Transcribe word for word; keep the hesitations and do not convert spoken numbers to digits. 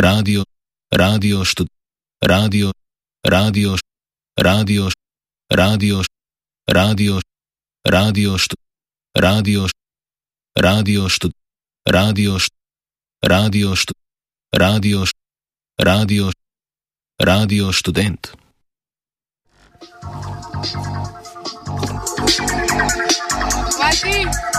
radio, radio štud, radio, radio, radio, radio, radio, radio štud, radio, radio štud, radio, radio štud, radio, radio, radio študent. Vati!